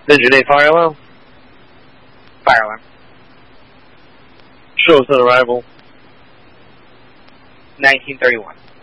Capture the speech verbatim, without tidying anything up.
Designate fire alarm. Fire alarm. Show us an arrival. nineteen thirty-one.